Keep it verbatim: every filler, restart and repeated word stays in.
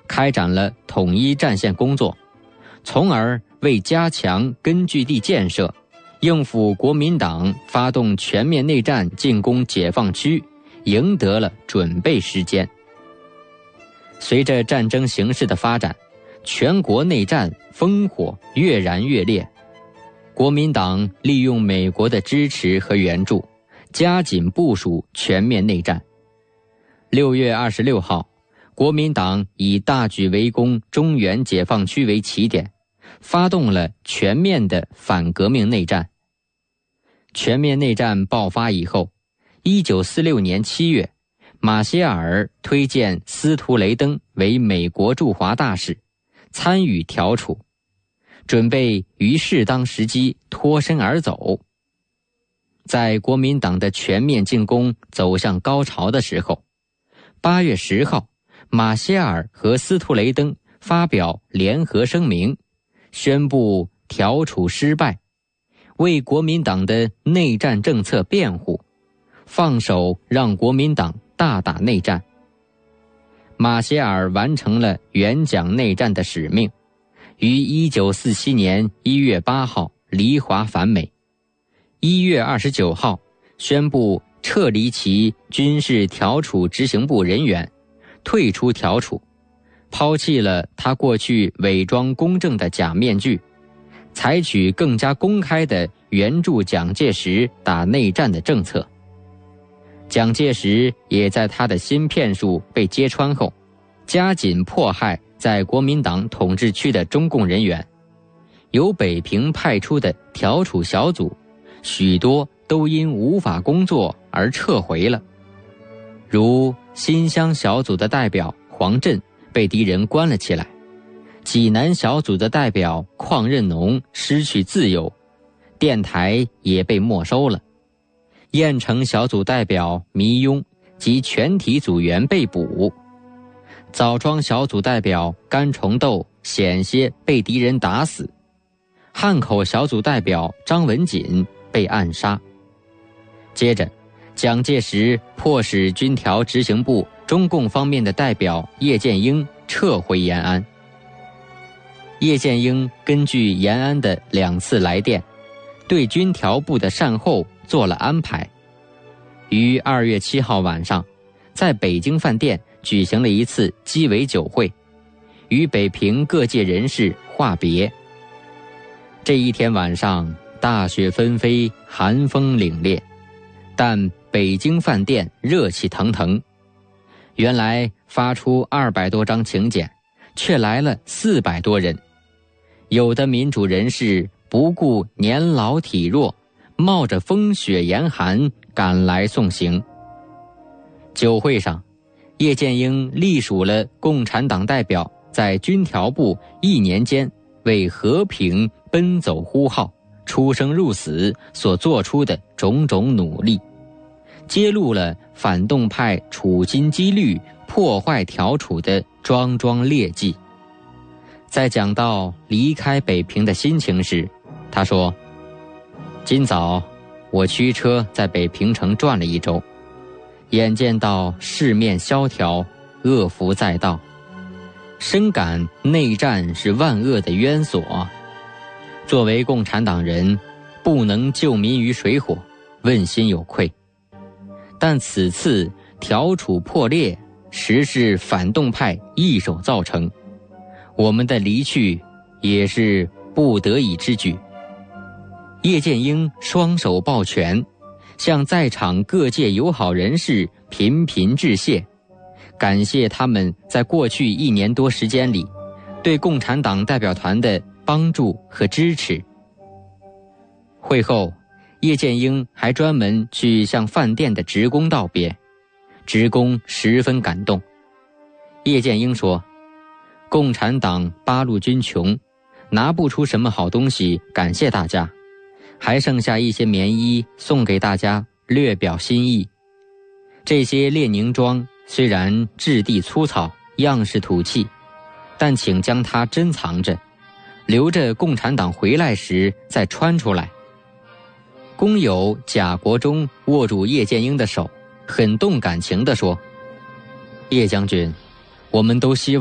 开展了统一战线工作，从而为加强根据地建设，应付国民党发动全面内战进攻解放区，赢得了准备时间。随着战争形势的发展，全国内战烽火越燃越烈，国民党利用美国的支持和援助，加紧部署全面内战。六月二十六号，国民党以大举围攻中原解放区为起点，发动了全面的反革命内战。全面内战爆发以后，一九四六年七月，马歇尔推荐司徒雷登为美国驻华大使，参与调处，准备于适当时机脱身而走。在国民党的全面进攻走向高潮的时候，八月十号，马歇尔和司徒雷登发表联合声明，宣布调处失败，为国民党的内战政策辩护，放手让国民党大打内战。马歇尔完成了援蒋内战的使命，于一九四七年一月八号离华返美。一月二十九号宣布撤离其军事调处执行部人员，退出调处，抛弃了他过去伪装公正的假面具，采取更加公开的援助蒋介石打内战的政策。蒋介石也在他的新骗术被揭穿后，加紧迫害在国民党统治区的中共人员。由北平派出的调处小组，许多都因无法工作而撤回了。如新乡小组的代表黄震被敌人关了起来，济南小组的代表邝任农失去自由，电台也被没收了。燕城小组代表迷庸及全体组员被捕，枣庄小组代表甘崇斗险些被敌人打死，汉口小组代表张文锦被暗杀。接着，蒋介石迫使军调执行部中共方面的代表叶剑英撤回延安。叶剑英根据延安的两次来电，对军调部的善后做了安排，于二月七号晚上，在北京饭店举行了一次鸡尾酒会，与北平各界人士话别。这一天晚上，大雪纷飞，寒风凛冽，但北京饭店热气腾腾。原来发出二百多张请柬，却来了四百多人。有的民主人士不顾年老体弱，冒着风雪严寒赶来送行。酒会上，叶剑英隶属了共产党代表在军调部一年间为和平奔走呼号、出生入死所做出的种种努力，揭露了反动派处心积虑破坏调处的桩桩劣迹。在讲到离开北平的心情时，他说：今早我驱车在北平城转了一周，眼见到市面萧条，恶福在道，深感内战是万恶的冤所。作为共产党人，不能救民于水火，问心有愧。但此次调处破裂，实是反动派一手造成，我们的离去也是不得已之举。叶剑英双手抱拳，向在场各界友好人士频频致谢，感谢他们在过去一年多时间里对共产党代表团的帮助和支持。会后，叶剑英还专门去向饭店的职工道别，职工十分感动。叶剑英说：共产党八路军穷，拿不出什么好东西感谢大家，还剩下一些棉衣送给大家，略表心意。这些列宁装虽然质地粗糙，样式土气，但请将它珍藏着，留着共产党回来时再穿出来。工友贾国忠握住叶剑英的手，很动感情地说：叶将军，我们都希望